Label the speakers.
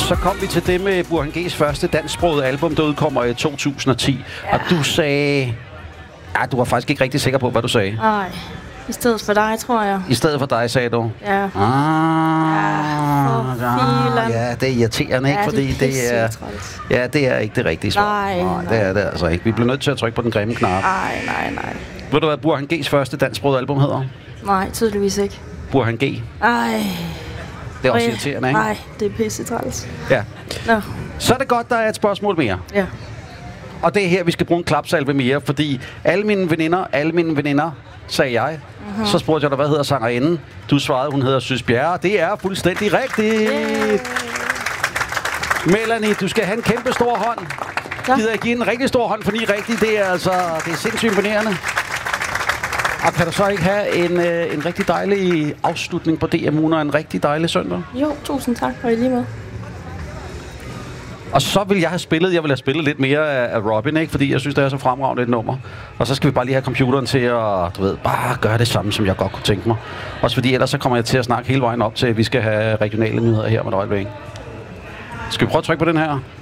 Speaker 1: Så kom vi til det med Burhan G's første dansksprogede album, der udkommer i 2010. Ja. Og du sagde... Ja, du var faktisk ikke rigtig sikker på, hvad du sagde.
Speaker 2: Nej, i stedet for dig, tror jeg.
Speaker 1: I stedet for dig, sagde du?
Speaker 2: Ja.
Speaker 1: Ja, det er irriterende, ikke?
Speaker 2: Ja,
Speaker 1: fordi det er... Ja, det er ikke det rigtige svar. Nej, det er det altså ikke. Vi bliver nødt til at trykke på den grimme knap.
Speaker 2: Nej.
Speaker 1: Ved du, hvad Burhan G's første dansksprogede album hedder?
Speaker 2: Nej, tydeligvis ikke.
Speaker 1: Burhan G.
Speaker 2: Ej.
Speaker 1: Det er også irriterende, ikke?
Speaker 2: Nej, det er pisse træls.
Speaker 1: Ja.
Speaker 2: Nå.
Speaker 1: Så er det godt, der er et spørgsmål mere.
Speaker 2: Ja.
Speaker 1: Og det er her, vi skal bruge en klapsalve mere, fordi alle mine veninder, sagde jeg. Så spurgte jeg dig, hvad hedder sangerinden? Du svarede, hun hedder Sys Bjerre. Det er fuldstændig rigtigt. Melanie, du skal have en kæmpe stor hånd. Gider jeg give en rigtig stor hånd for 9 rigtigt? Det er sindssygt imponerende. Og kan du så ikke have en rigtig dejlig afslutning på DM-ugen og en rigtig dejlig søndag?
Speaker 2: Jo, tusind tak for i lige med.
Speaker 1: Og så vil jeg have spillet lidt mere af Robin, ikke? Fordi jeg synes, det er så fremragende et nummer. Og så skal vi bare lige have computeren til at, bare gøre det samme, som jeg godt kunne tænke mig. Også fordi ellers så kommer jeg til at snakke hele vejen op til, at vi skal have regionale nyheder her med et øjeblik. Skal vi prøve at trykke på den her?